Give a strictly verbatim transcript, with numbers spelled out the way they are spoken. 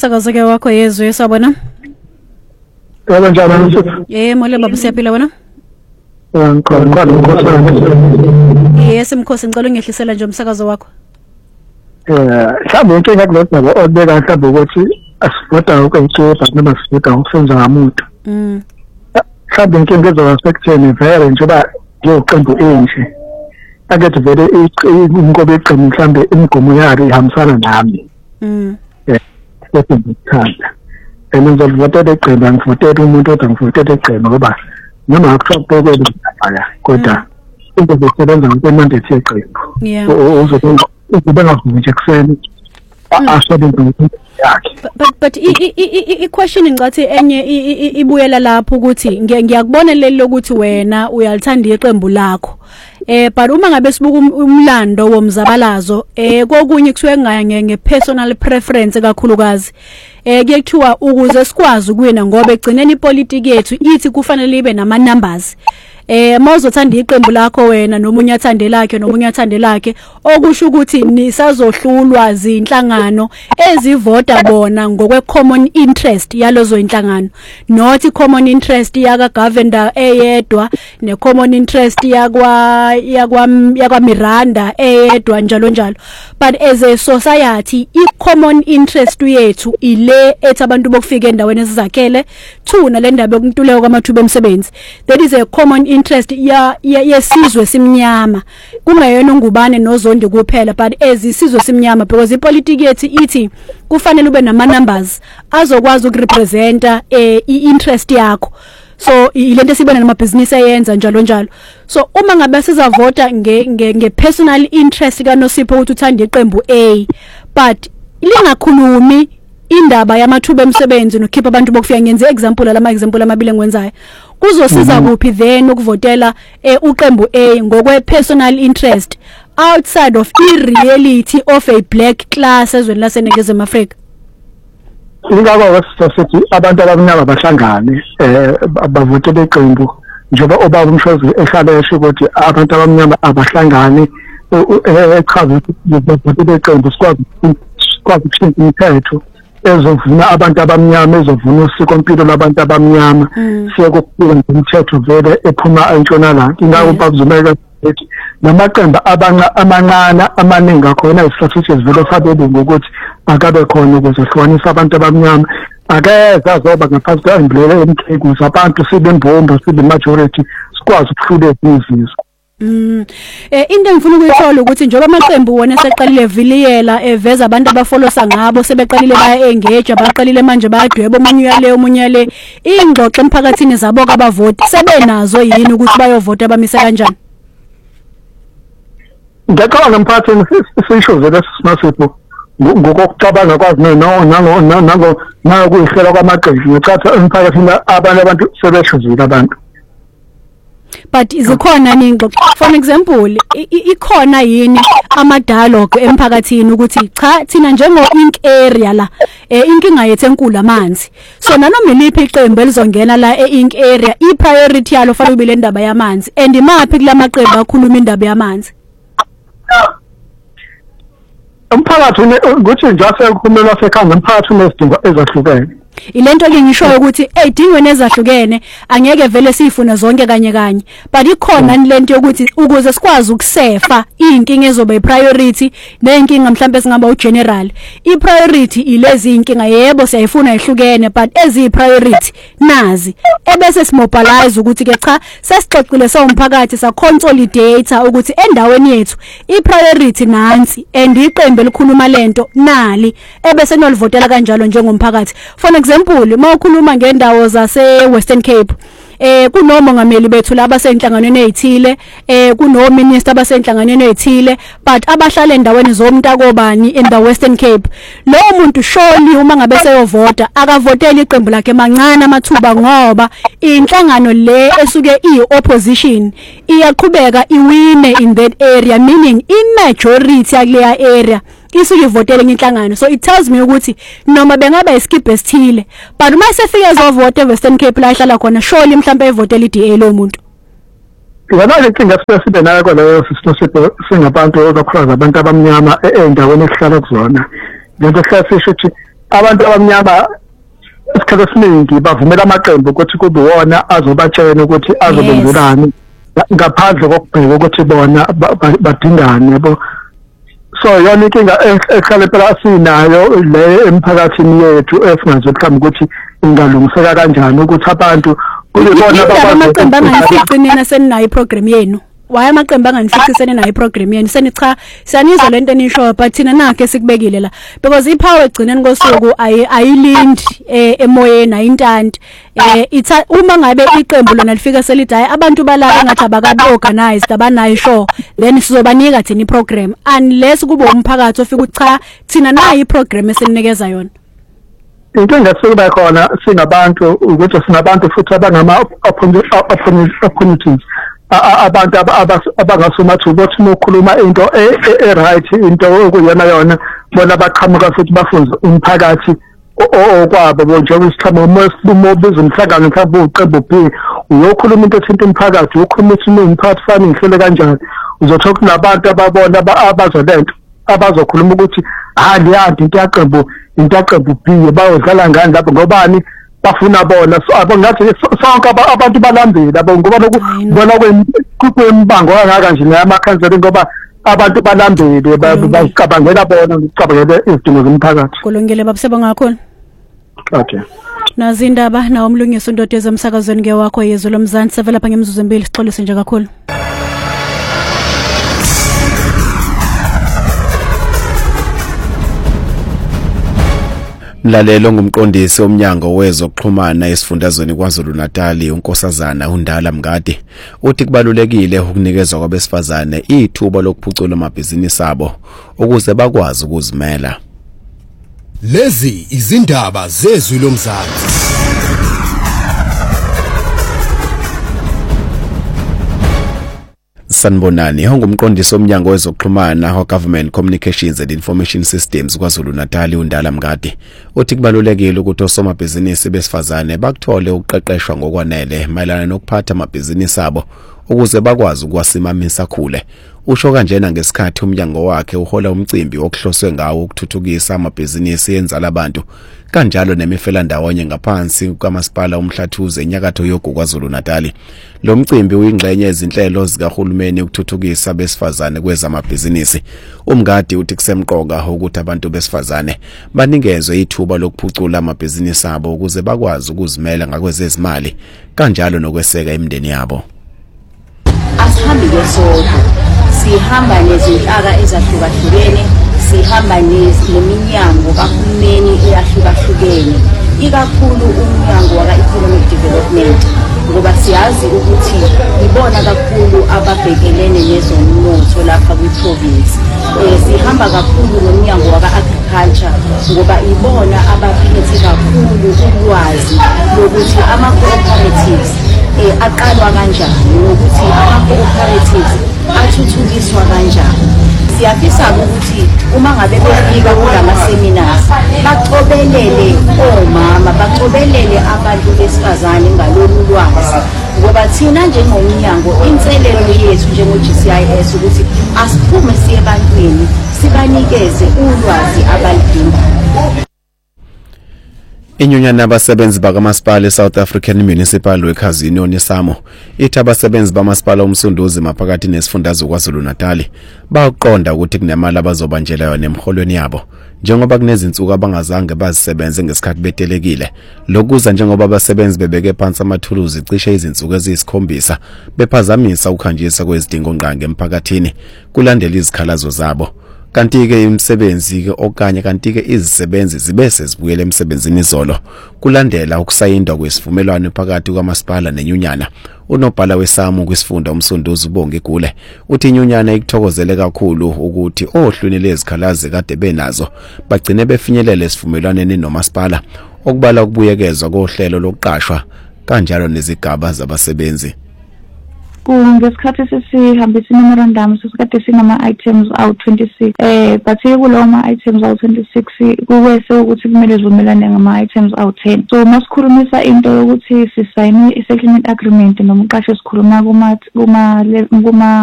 umsakazo ke wakho yezwe sabona. Yebo njalo mfuthu. Eh mole baba siyaphila wena? Ngikhona ngikhosi. Yes mkhosi ngicela ungehlisela nje umsakazo wakho. Eh mhlawumbe inkinga kulokho nabo obeka mhlawumbe ukuthi asivoda ukwentshoba noma sivoda ukusenza ngamuntu. Mm. Mhlawumbe inkinga ezoba sekutheni vele njengoba ngiyoqembu enje. Akethe vele inkobe eqembu mhlawumbe imigomo yakhe ihambisana nami. Mm. Eh bese ngithanda. Enzo ngivotela eqembu ngivotela umuntu othi ngivotela eqembu ngoba noma akuthiwa bheke la kodwa into zosebenza ngokwemandate yeqembu. Yeah. Uzobenga uzobenga nje kuseni asebenza ngokuthi yakhe. But but I I I question ngathi enye ibuyela lapho ukuthi ngiyakubona leli lokuthi wena uyalithanda iqembu lakho. Eh but uma ngabe sibuka umlando womzabalazo eh kokunye kusuke ngaya ngepersonal preference kakhulukazi. Eh kuyekuthiwa ukuze sikwazi ukuwina ngoba egcineni ipolitiki yethu ithi kufanele ibe nama numbers. Eh mawuzothanda iqembu lakho wena noma unyathande lakhe noma unyathande lakhe okusho ukuthi nisazohlulwa zinhlangano ezivota bona ngokwe common interest yalozo inhlangano not common interest yaka governor eyedwa ne common interest yakwa yakwa yakwa Miranda eyedwa njalo njalo. But as a society i common interest yethu ile ethi abantu bokufika endaweni esizakhele thuna le ndaba yokuntuleka kwamathuba emsebenzi. That is a common interest ya yesizwe simnyama kungayona ngubane nozondi kuphela but ezisizwe simnyama because ipolitiki yethu ithi kufanele ube nama numbers azokwazi ukurepresenta eh iinterest yakho. So ilento esibona namabhizinisi ayenza njalo njalo. So uma ngabe sizavota nge nge personal interest kaNosipho ukuthi uthanda iqembu A but lingakhulumi indaba yamathuba emsebenzi nokhipha abantu bokufika ngenze example lama example amabili engwenzayo kuzosiza kuphi then ukuvotela uqembu A ngokwe personal interest outside of the reality of a black class ezweni laseNingizimu Afrika. Ingakho wesithi abantu abamnyama bahlangane eh bavotela iqembu njengoba obaba umshozi ehlala esho ukuthi abantu abamnyama abahlangane echaza ukuthi bavotela iqembu sikwazi sikwazi ukushintsha imithetho ezovuna abantu abamnyama ezovuna usikompilo labantu abamnyama siye kokufika ngomthetho vele ephuma entshonalanga ingakho bakuzomeka ukuthi namaqembu abanqa amanqana amaningi akhona isifafishe vele sabele ngokuthi akabe khona ukuzohlukanisa abantu abamnyama akeze azoba ngaphansi kwemblele emthekuza abantu sibe imbombo sibe majority sikwazi ukuhlulela izizwe. Mm eh into engifuna ukuyithola ukuthi njengoba amaqembu wona seqalile viliyela eveza abantu abafolosa ngabo sebeqalile baya engage abaqalile manje bayadweba omunye yale omunye le ingxoxo emphakathini zabo abavoti sebenazo yini ukuthi bayovota bamise kanjani. Ngiyacabanga emphakathini sisho vele simasipho ngokucabanga kwazi no nango nango nayo kuyihlela kwamaqembu ngicatha emphakathini abanye abantu sebeshuzile abantu. But izikhona ningxoxo for example ikhona yini ama dialogue emphakathini ukuthi cha thina njengo ink area la inkinga yethu enkulu amanzi so nanoma iliphi iqembu elizongena la e-ink area i priority yalo fanele ube le ndaba yamanzi and imaphi kulamaqembu akhuluma indaba yamanzi. Umphakathi ukuthi nje asekukhuluma sekhanga umphakathi unesidingo ezahlukene. Ilento ke ngisho ukuthi edingweni ezahlukene angeke vele sifune zonke kanye kanye but ikhona lento yokuthi ukuze sikwazi ukusefa inkinga ezoba ipriority nenkinga mhlambe singaba ugeneral ipriority ilezi inkinga yebo siyayifuna ihlukene but ezi priority nazi ebese simobilize ukuthi ke cha sesixoxile somphakathi sa consolidate ukuthi endaweni yethu ipriority nansi and iqembu elikhuluma lento nali ebese nolivotela kanjalo njengomphakathi. For example mawukhuluma ngendawo zase Western Cape eh kunomongameli bethu laba senhlanganweni ezithile eh kuno minister abasenhlanganweni ezithile but abahlala endaweni zomntakobani in the Western Cape lo muntu surely uma ngabe seyovota akavotela iqembu lakhe mancane amathuba ngoba inhlangano le esuke i-opposition iyaqhubeka iwine in that area meaning i-majority yakuleya area isuke votela ngenhlangano. So it tells me ukuthi noma bengaba iskip esithile but uma sefika ezovota eWestern Cape la ihlala khona surely mhlawumbe evotela i-D A lo muntu. Yena lekinga sibe nayo kwaleyo sisipho singabantu abakhoza abantu abamnyama endaweni esihlala kuzona. Lento hlase ukuthi abantu abamnyama isikhathi esiningi bavumela amaqembu ukuthi kube wona azobatshela ukuthi azobenzulani ngaphandle kokubheka ukuthi bona badingane yabo. So yona inkinga ehlale phela sinayo le emphakathini yethu esingaze mhlawumbe ukuthi ingalungiseka kanjani ukuthi abantu kubona amaqembu angayifici nina seninayo iprogram yenu. Why amaqembu anganifici seninayo iprogram yenu senicha siyanizwa lento enisho but thina nakhe sikubekile la because ipower egcineni kosuku ayilindi emoyeni ayintanti itha uma ngabe iqembu lona lifika selidaya abantu bala engathi abakabi organized abanayo show then sizobanika thina iprogram unless kube umphakathi ofika ukuthi cha thina nayo iprogram eseninikeza yona. Inkinga sekuba khona singabantu ukuthi sinabantu futhi abangama opportunities abantu abangasumathi ukuthi ukukhuluma into e right into okuyona yona bona baqhamuka futhi bafunze umphakathi okwabo njengoba isikhamo umobiza umhlangano mhlawumbe uqembu B uyokhuluma into ethinta umphakathi uyokhuluma ukuthi umphakathi fani ngihlele kanjani uzothola kunabantu ababona abazolento abazokhuluma ukuthi ha liyanti into yaqembu into yaqembu B bayodlala ngani lapho ngobani bafuna bona so abongathi sonke abantu balambile abo ngoba lokubona kwembango kangaka nje namakhansela ngoba abantu balambile bacabangela bona ngicabangele izidingo zomphakathi. Kulungile babuseba ngakhona. Okay. Nazindaba na umlungiso Ndodeza emsakazweni ke wakho yezwe lomzansi sevela pha ngemzuzu embili sixolise nje kakhulu. Mlalelo ngumqondisi omnyango wezokuxhumana esifundazweni kwaZulu Natal uNkosazana uNdala Mngadi uthi kubalulekile ukunikezwa kwabesifazane ithuba lokuphucula amabhizinisi abo ukuze bakwazi ukuzimela. Lezi izindaba zezwi lomzansi. Sanibonani ongumqondisi omnyango wezokuxhumana wa Government Communications and Information Systems kwaZulu Natal uNdala Mngadi uthi kubalulekile ukuthi osomabhizinisi besifazane bakuthole ukuqeqeshwa ngokwanele mayelana nokuphatha amabhizinisi abo ukuze bakwazi ukwasimamisa khule. Usho kanjena ngesikhathi umnyango wakhe uhola umcimbi okuhloswe ngawo ukuthuthukisa amabhizinisi yenzala abantu kanjalo nemifela ndawonye ngaphansi kwamasipala umhlathuze enyakatho yogu kwaZulu Natal. Lo mcimbi uyingxenye ezinhlelo zikahulumeni ukuthuthukisa besifazane kwezamabhizinisi. Umngadi uthi kusemqoka ukuthi abantu besifazane banikezwe ithuba lokuphucula amabhizinisi abo ukuze bakwazi ukuzimela ngakwezezimali kanjalo nokweseka imindeni yabo. Asihambi ngesonto sihamba nezinhlaka ezahlukahlukene sihamba neminyango kahulumeni eyahlukahlukene ikakhulu umnyango waka economic development ngoba siyazi ukuthi ibona kakhulu ababhekelene nezomnotho lapha kwiprovince. Eh sihamba kakhulu nomnyango waka agriculture ngoba ibona abaphethe kakhulu ulwazi lokuthi ama cooperatives eh aqalwa kanjani ukuthi ama cooperatives athuthukiswa kanjani. Siyafisa ukuthi uma ngabe befika kulama seminars bacobelele omama bacobelele abantu besifazane ngalolu lwazi ngoba thina njengomnyango inselelo yethu njengo G C I S ukuthi asiphume siye ebantwini sibanikeze ulwazi abalidingayo. Inyunyana abasebenzi bakamasipala eSouth African Municipal Workers Union isamo ithi abasebenzi bamasipala umsunduzi maphakathi nesifundazwe kwaZulu Natal baqonda ukuthi kunemali abazobanjela yona emholweni yabo njengoba kunezinsuku abangazange bazisebenze ngesikhathi betelekile. Lokuza njengoba abasebenzi bebeke phansi amathuluzi cishe izinsuku eziyisikhombisa bephazamisa ukhanjiswa kwezidingo ngqange emphakathini kulandela izikhalazo zabo. Kanti ke imisebenzi ke okanye kanti ke izisebenzi zibese zibuyele emsebenzini izolo kulandela ukusayindwa kwesivumelwano phakathi kwamasipala nenyunyana. Unobhala wesamu kwisifunda umsunduzi ubonge Gule uthi inyunyana ikuthokozele kakhulu ukuthi ohlwini lezikhalazi kade benazo bagcine befinyelele esivumelwaneni nomasipala okubala ukubuyekezwa kohlelo lokuqashwa kanjalo nezigaba zabasebenzi. Ngesikhathi sesihambisa memorandum sesikade sinama items awu twenty-six eh but kulo ma items awu twenty-six kuwese ukuthi kumele zivumelane ngama items awu ten. So masikhulumisa into yokuthi sisayine i settlement agreement nomqashi esikhuluma kuma kuma kuma